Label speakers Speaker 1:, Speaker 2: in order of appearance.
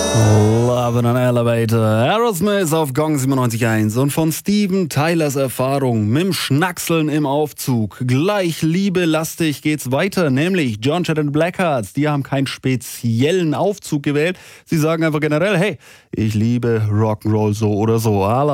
Speaker 1: Love in an Elevator. Aerosmith auf Gong 97.1 und von Steven Tylers Erfahrung mit dem Schnackseln im Aufzug. Gleich liebelastig geht's weiter, nämlich John Jett and Blackhearts. Die haben keinen speziellen Aufzug gewählt. Sie sagen einfach generell, hey, ich liebe Rock'n'Roll so oder so.